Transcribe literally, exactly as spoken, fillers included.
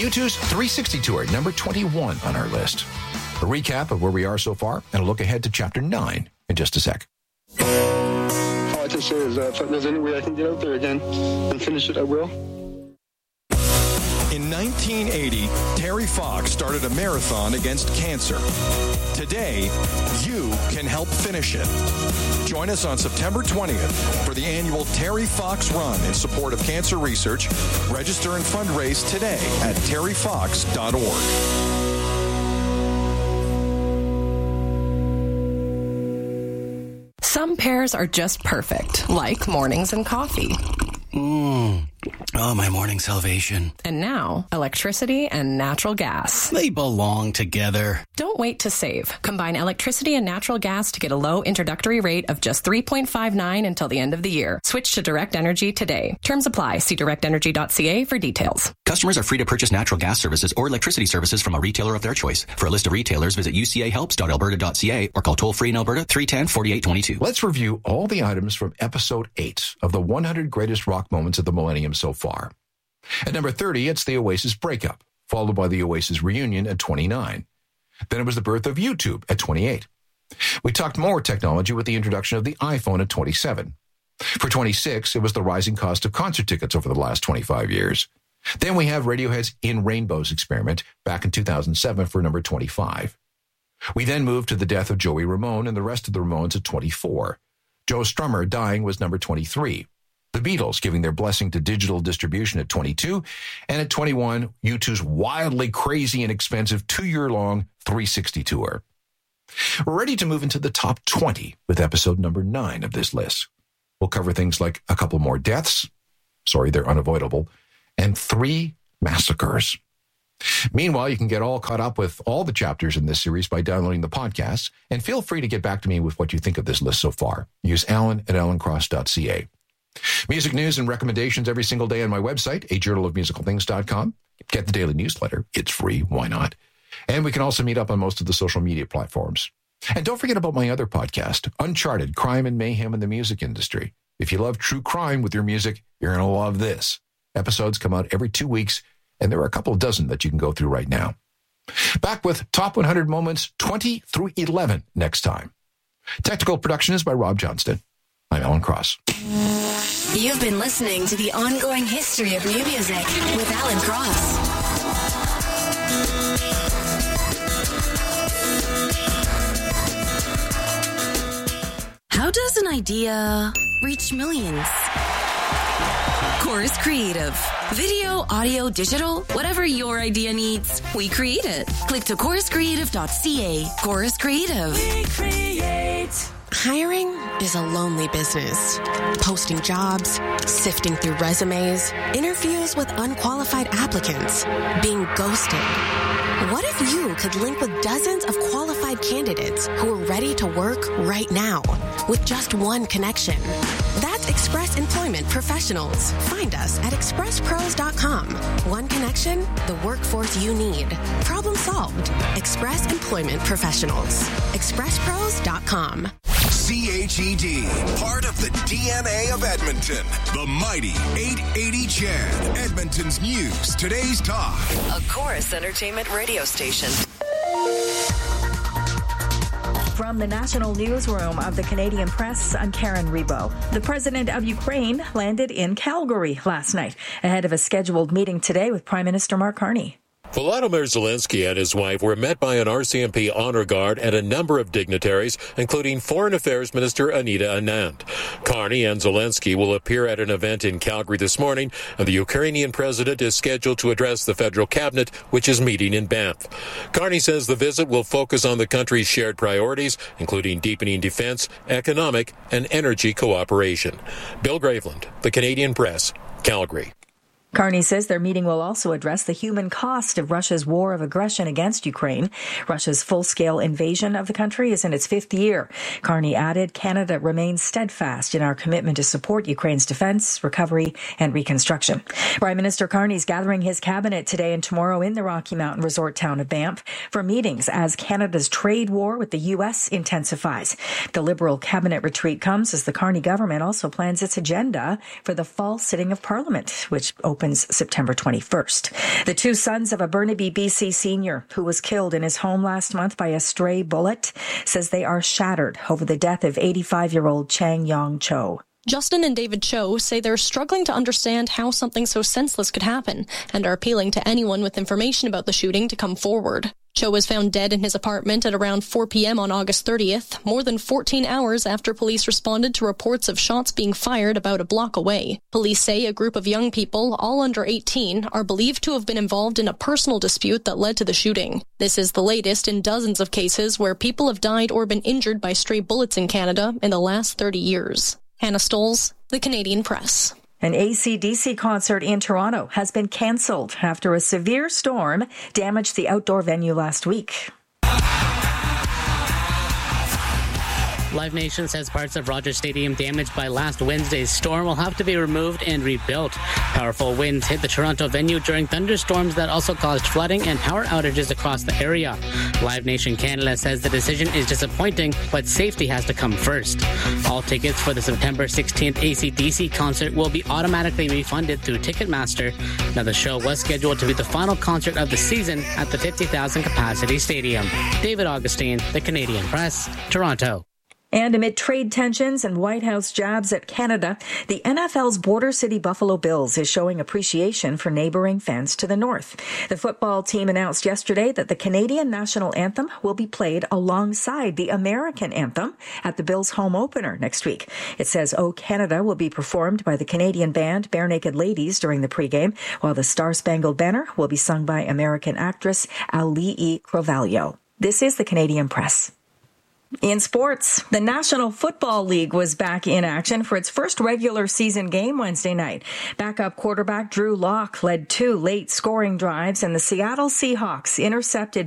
U two's three sixty Tour, number twenty-one on our list. A recap of where we are so far and a look ahead to Chapter nine in just a sec. All I can say is that if there's any way I can get out there again and finish it, I will. In nineteen eighty, Terry Fox started a marathon against cancer. Today, you can help finish it. Join us on September twentieth for the annual Terry Fox Run in support of cancer research. Register and fundraise today at terry fox dot org. Some pairs are just perfect, like mornings and coffee. Mmm. Oh, my morning salvation. And now, electricity and natural gas. They belong together. Don't wait to save. Combine electricity and natural gas to get a low introductory rate of just three point five nine until the end of the year. Switch to Direct Energy today. Terms apply. See direct energy dot c a for details. Customers are free to purchase natural gas services or electricity services from a retailer of their choice. For a list of retailers, visit u c a helps dot alberta dot c a or call toll-free in Alberta three one zero, four eight two two. Let's review all the items from Episode eight of the one hundred Greatest Rock Moments of the Millennium so far. At number thirty, it's the Oasis breakup, followed by the Oasis reunion at twenty-nine. Then it was the birth of YouTube at twenty-eight. We talked more technology with the introduction of the iPhone at twenty-seven. For twenty-six, it was the rising cost of concert tickets over the last twenty-five years. Then we have Radiohead's In Rainbows experiment back in two thousand seven for number twenty-five. We then moved to the death of Joey Ramone and the rest of the Ramones at twenty-four. Joe Strummer dying was number twenty-three. The Beatles giving their blessing to digital distribution at twenty-two, and at twenty-one, U two's wildly crazy and expensive two-year-long three sixty tour. We're ready to move into the top twenty with episode number nine of this list. We'll cover things like a couple more deaths, sorry, they're unavoidable, and three massacres. Meanwhile, you can get all caught up with all the chapters in this series by downloading the podcast, and feel free to get back to me with what you think of this list so far. Use alan at alan cross dot c a. Music news and recommendations every single day on my website, a journal of musical things dot com. Get the daily newsletter. It's free. Why not? And we can also meet up on most of the social media platforms. And don't forget about my other podcast, Uncharted, Crime and Mayhem in the Music Industry. If you love true crime with your music, you're going to love this. Episodes come out every two weeks, and there are a couple of dozen that you can go through right now. Back with Top one hundred Moments twenty through eleven next time. Technical production is by Rob Johnston. I'm Alan Cross. You've been listening to the ongoing history of new music with Alan Cross. How does an idea reach millions? Chorus Creative. Video, audio, digital, whatever your idea needs, we create it. Click to chorus creative dot c a. Chorus Creative. We create. Hiring is a lonely business. Posting jobs, sifting through resumes, interviews with unqualified applicants, being ghosted. What if you could link with dozens of qualified candidates who are ready to work right now with just one connection? That's Express Employment Professionals. Find us at express pros dot com. One connection, the workforce you need. Problem solved. Express Employment Professionals. express pros dot com. C H E D, part of the D N A of Edmonton. The mighty eight eighty Chad, Edmonton's news, today's talk. A Chorus Entertainment radio station. From the National Newsroom of the Canadian Press, I'm Karen Rebo. The president of Ukraine landed in Calgary last night, ahead of a scheduled meeting today with Prime Minister Mark Carney. Volodymyr Zelensky and his wife were met by an R C M P honor guard and a number of dignitaries, including Foreign Affairs Minister Anita Anand. Carney and Zelensky will appear at an event in Calgary this morning, and the Ukrainian president is scheduled to address the federal cabinet, which is meeting in Banff. Carney says the visit will focus on the country's shared priorities, including deepening defense, economic, and energy cooperation. Bill Graveland, the Canadian Press, Calgary. Carney says their meeting will also address the human cost of Russia's war of aggression against Ukraine. Russia's full-scale invasion of the country is in its fifth year. Carney added, Canada remains steadfast in our commitment to support Ukraine's defense, recovery, and reconstruction. Prime Minister Carney's gathering his cabinet today and tomorrow in the Rocky Mountain resort town of Banff for meetings as Canada's trade war with the U S intensifies. The Liberal cabinet retreat comes as the Carney government also plans its agenda for the fall sitting of Parliament, which opens happens September twenty-first. The two sons of a Burnaby, B C senior who was killed in his home last month by a stray bullet says they are shattered over the death of eighty-five-year-old Chang Yong Cho. Justin and David Cho say they're struggling to understand how something so senseless could happen and are appealing to anyone with information about the shooting to come forward. Cho was found dead in his apartment at around four p.m. on August thirtieth, more than fourteen hours after police responded to reports of shots being fired about a block away. Police say a group of young people, all under eighteen, are believed to have been involved in a personal dispute that led to the shooting. This is the latest in dozens of cases where people have died or been injured by stray bullets in Canada in the last thirty years. Hannah Stoles, The Canadian Press. An A C D C concert in Toronto has been cancelled after a severe storm damaged the outdoor venue last week. Live Nation says parts of Rogers Stadium damaged by last Wednesday's storm will have to be removed and rebuilt. Powerful winds hit the Toronto venue during thunderstorms that also caused flooding and power outages across the area. Live Nation Canada says the decision is disappointing, but safety has to come first. All tickets for the September sixteenth A C D C concert will be automatically refunded through Ticketmaster. Now, the show was scheduled to be the final concert of the season at the fifty thousand capacity stadium. David Augustine, The Canadian Press, Toronto. And amid trade tensions and White House jabs at Canada, the N F L's border city Buffalo Bills is showing appreciation for neighboring fans to the north. The football team announced yesterday that the Canadian national anthem will be played alongside the American anthem at the Bills' home opener next week. It says "O Canada" will be performed by the Canadian band Bare Naked Ladies during the pregame, while the Star Spangled Banner will be sung by American actress Alii Crovalio. This is the Canadian Press. In sports, the National Football League was back in action for its first regular season game Wednesday night. Backup quarterback Drew Lock led two late scoring drives, and the Seattle Seahawks intercepted